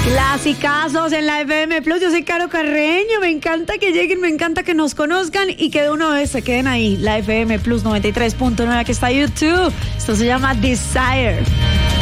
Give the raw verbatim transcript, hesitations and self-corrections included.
Clasicazos en la F M Plus. Yo soy Caro Carreño. Me encanta que lleguen, me encanta que nos conozcan y que de una vez se queden ahí. La F M Plus noventa y tres punto nueve, que está YouTube. Esto se llama Desire.